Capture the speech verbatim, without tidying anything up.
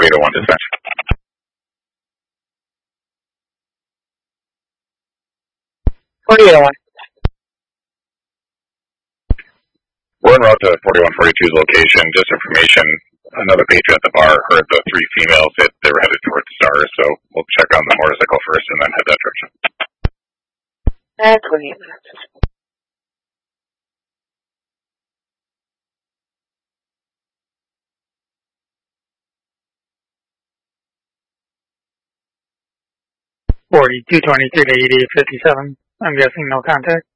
forty-eight oh one dispatch. forty-eight oh one. We're en route to forty-one forty-two's location. Just information. Another patron at the bar heard the three females that they were headed towards Stars, so we'll check on the motorcycle first and then head that direction. Uh, twenty-eight minutes. forty-two twenty-three to eighty-eight fifty-seven. I'm guessing no contact.